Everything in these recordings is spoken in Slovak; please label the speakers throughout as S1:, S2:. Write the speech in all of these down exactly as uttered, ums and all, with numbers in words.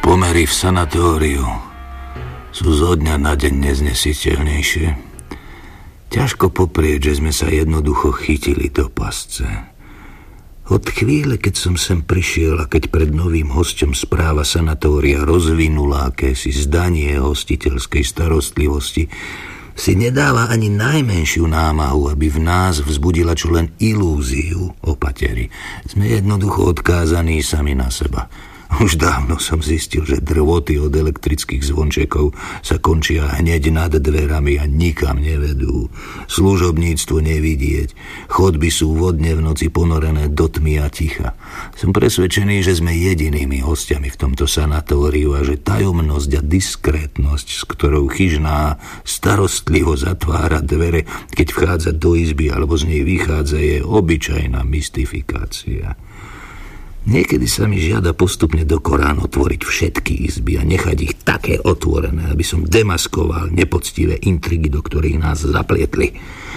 S1: Pomery v sanatóriu sú zo dňa na deň neznesiteľnejšie. Ťažko poprieť, že sme sa jednoducho chytili do pasce. Od chvíle, keď som sem prišiel a keď pred novým hosťom správa sanatória rozvinula akési zdanie hostiteľskej starostlivosti, si nedáva ani najmenšiu námahu, aby v nás vzbudila čo len ilúziu o pateri. Sme jednoducho odkázaní sami na seba. Už dávno som zistil, že drôty od elektrických zvončekov sa končia hneď nad dverami a nikam nevedú. Služobníctvo nevidieť. Chodby sú vodne v noci ponorené do tmy a ticha. Som presvedčený, že sme jedinými hostiami v tomto sanatóriu a že tajomnosť a diskrétnosť, s ktorou chyžná starostlivo zatvára dvere, keď vchádza do izby alebo z nej vychádza, je obyčajná mystifikácia. Niekedy sa mi žiada postupne do Koránu otvoriť všetky izby a nechať ich také otvorené, aby som demaskoval nepoctivé intrigy, do ktorých nás zaplietli.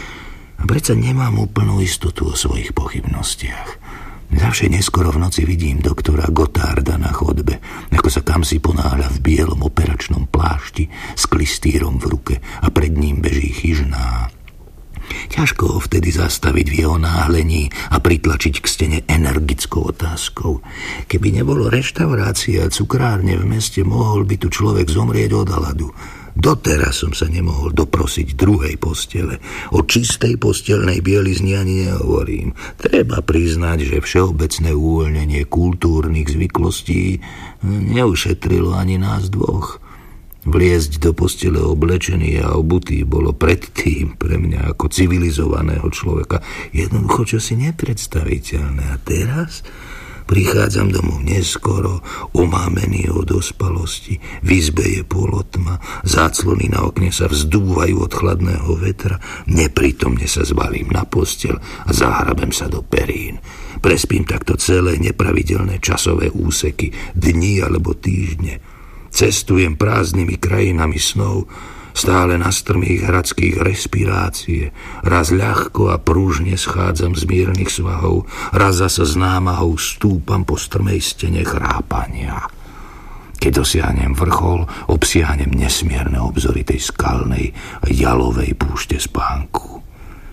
S1: A predsa nemám úplnú istotu o svojich pochybnostiach. Zavše neskoro v noci vidím doktora Gottarda na chodbe, ako sa kamsi ponáhľa v bielom operačnom plášti s klistýrom v ruke a pred ním beží chyžná. Ťažko ho vtedy zastaviť v jeho náhlení a pritlačiť k stene energickou otázkou. Keby nebolo reštaurácie a cukrárne v meste, mohol by tu človek zomrieť od hladu. Doteraz som sa nemohol doprosiť druhej postele. O čistej postelnej bielizni ani nehovorím. Treba priznať, že všeobecné uvoľnenie kultúrnych zvyklostí neušetrilo ani nás dvoch. Vliezť do postele oblečený a obutý bolo predtým pre mňa ako civilizovaného človeka jednoducho čosi nepredstaviteľné. A teraz prichádzam domov neskoro, omámený od ospalosti, v izbe je polotma, záclony na okne sa vzdúvajú od chladného vetra, neprítomne sa zbalím na posteľ a zahrabem sa do perín. Prespím takto celé nepravidelné časové úseky, dni alebo týždne. Cestujem prázdnymi krajinami snov, stále na strmých hradských respirácie. Raz ľahko a prúžne schádzam z miernych svahov, raz zasa s námahou stúpam po strmej stene chrápania. Keď dosiahnem vrchol, obsiahnem nesmierne obzory tej skalnej a jalovej púšte spánku.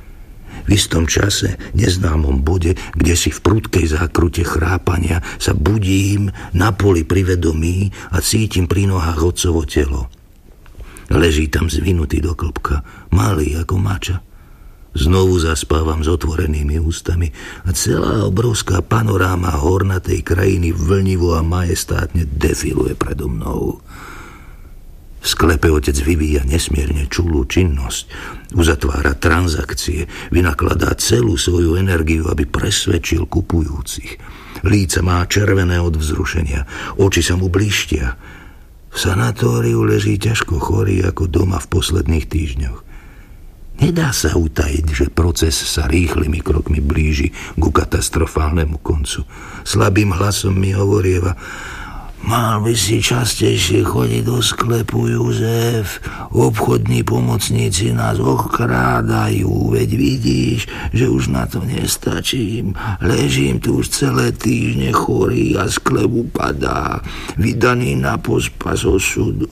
S1: V istom čase, neznámom bode, kde si v prudkej zákrute chrápania, sa budím na poli pri vedomí a cítim pri nohách otcovo telo. Leží tam zvinutý do klbka, malý ako mača. Znovu zaspávam s otvorenými ústami a celá obrovská panoráma hornatej krajiny vlnivo a majestátne defiluje predo mnou. V sklepe otec vyvíja nesmierne čulú činnosť, uzatvára transakcie, vynakladá celú svoju energiu, aby presvedčil kupujúcich. Líca má červené od vzrušenia, oči sa mu blištia. V sanatóriu leží ťažko chorý ako doma v posledných týždňoch. Nedá sa utajiť, že proces sa rýchlymi krokmi blíži ku katastrofálnemu koncu. Slabým hlasom mi hovorieva: mal by si častejšie chodiť do sklepu, Jozef. Obchodní pomocníci nás okrádajú, veď vidíš, že už na to nestačím. Ležím tu už celé týždne chorý a sklep upadá, vydaný na pospas osudu.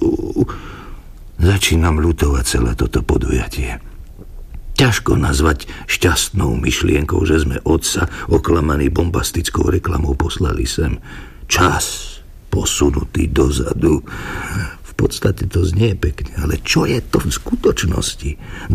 S1: Začínam ľutovať celé toto podujatie. Ťažko nazvať šťastnou myšlienkou, že sme otca, oklamaný bombastickou reklamou, poslali sem. Čas posunutý dozadu. V podstate to znie pekne, ale čo je to v skutočnosti?